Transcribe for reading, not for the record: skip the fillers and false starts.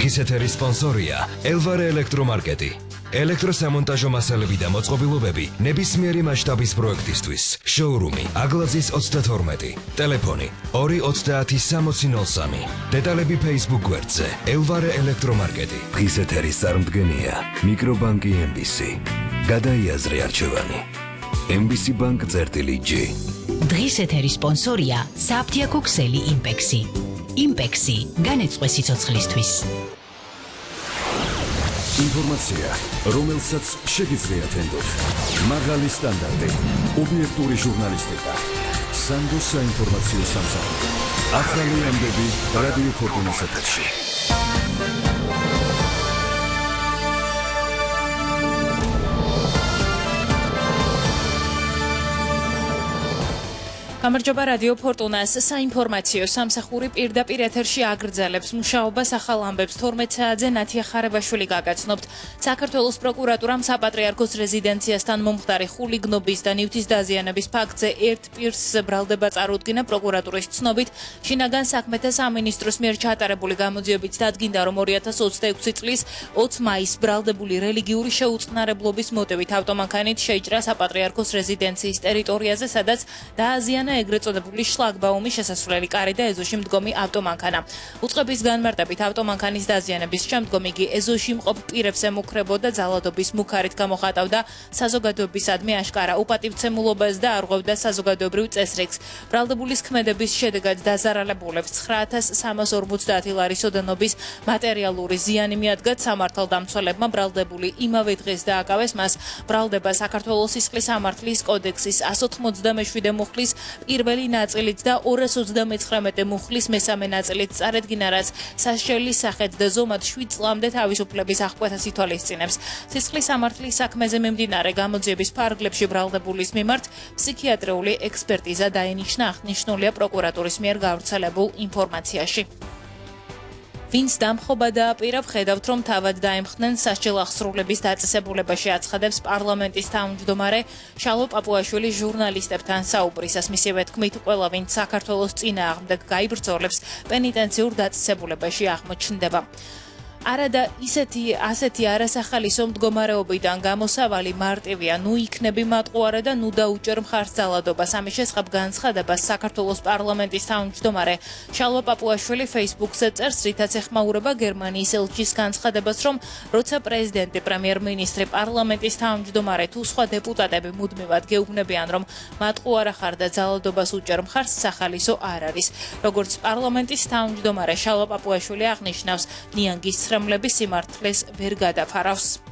დღის ეთერის სპონსორია ელვარე ელექტრომარკეტი. ელექტროსამონტაჟო მასალები და მოწყობილობები ნებისმიერი მასშტაბის პროექტისთვის. შოურუმი აგლაძის 32. ტელეფონი 2306003. დეტალები Facebook გვერდზე ელვარე ელექტრომარკეტი. დღის ეთერის წარმომადგენია მიკრობანკი MBC. გადაიაზრე არჩევანი. MBC Bank წერტილი-G. დღის ეთერის სპონსორია საფთიაქო ქსელი იმპექსი. იმპექსი განეწყვე სიცოცხლისთვის. ინფორმაცია, რომელსაც შეგიძლიათ ენდოთ. მაღალი სტანდარტი, ობიექტური ჟურნალისტიკა. სანდოს საინფორმაციო სამსახური. ახალი ამბები რადიო ფორტუნას ეთერში. გამარჯობა რადიო ფორტუნას საინფორმაციო სამსახური პირდაპირ ეთერში აგრძელებს მუშაობას ახალ ამბებს 12 საათზე ნათია ხარებაშვილი გაგაცნობთ. საქართველოს პროკურატურამ საპატრიარქოს რეზიდენციასთან მომხდარი ხულიგნობის და ნივთის დაზიანების ფაქტზე ერთ პირს ბრალდება წარუდგინა. პროკურატურის ცნობით შინაგან საქმეთა სამინისტროს მიერ ჩატარებული გამოძიებით დადგინდა, რომ 2026 წლის 20 მაისს ბრალდებული რელიგიური შეუწყნარებლობის მოტივით ავტომანქანით შეიჭრა საპატრიარქოს რეზიდენციის ტერიტორიაზე, სადაც დააზიანა ეგრეთ წოდებული შლაგბაუმის შესასვლელი კარი და ეზოში მდგომი ავტომანქანა. უწყების განმარტებით ავტომანქანის დაზიანების შემდგომ იგი ეზოში მყოფ პირებს ემუქრებოდა, ძალადობის მუქარით გამოხატავდა საზოგადოებისადმი აშკარა უპატივცემულობას და არღვევდა საზოგადოებრივ წესრიგს. ბრალდებულის ქმედების შედეგად დაზარალებულებს 9350 ლარის ოდენობის მატერიალური ზიანი მიადგათ. სამართალდამცველებმა ბრალდებული იმავე დღეს დააკავეს მას ბრალდება საქართველოს სისხლის სამართლის კოდექსის 197 მუხლის პირველი ნაწილით და 239 მუხლის მესამე ნაწილით წარედგინა, რაც სასჯელის სახედ და ზომად 7 წლამდე თავისუფლების აღკვეთას ითვალისწინებს. სისხლის სამართლის საქმეზე მიმდინარე გამოძიების ფარგლებში ბრალდებულის მიმართ ფსიქიატრიული ექსპერტიზა დაინიშნა, აღნიშნულია პროკურატურის მიერ გავრცელებულ ინფორმაციაში. ვინც დამხობა დააპირა, ხედავთ, რომ თავად დაემხნენ სასჯელ აღსრულების დაწესებულებაში აცხადებს პარლამენტის თავმჯდომარე შალო პაპუაშვილი ჟურნალისტებთან საუბრისას. მისივე თქმით, ყველა ვინც საქართველოს წინააღმდეგ გაიბრძოლებს, პენიტენციურ დაწესებულებაში აღმოჩნდება. არადა ასეთი არასახალისო მდგომარეობიდან გამოსავალი მარტივია, ნუ იქნები მატყუარა და ნუ დაუჭერ მხარს ძალადობას. ამის შესახებ განცხადებას საქართველოს პარლამენტის თავმჯდომარე შალვა პაპუაშვილი Facebook-ზე წერს, რითაც ეხმაურება გერმანიის ელჩის განცხადებას, რომ როცა პრეზიდენტი, პრემიერ-მინისტრი, პარლამენტის თავმჯდომარე თუ სხვა დეპუტატები მუდმივად გეუბნებიან, რომ მატყუარა ხარ და ძალადობას უჭერ მხარს, სახალისო არ არის. როგორც პარლამენტის თავმჯდომარე შალვა პაპუაშვილი აღნიშნავს, ნიანგის ცრემლების სიმართლეს ვერ გადაფარავს.